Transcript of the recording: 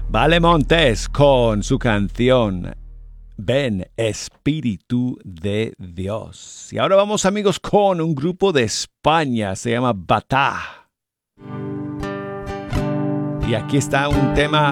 Vale Montes con su canción Ven Espíritu de Dios. Y ahora vamos amigos con un grupo de España, se llama Batá. Y aquí está un tema